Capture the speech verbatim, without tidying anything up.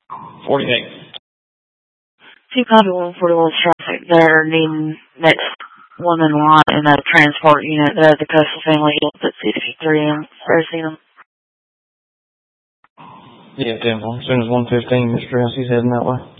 forty-eight. Two copy one forty-one traffic there needing next one in line in a transport unit, uh, the Coastal Family at sixty-three and Racine. Yeah, ten. As soon as one fifteen, Mister House's heading that way.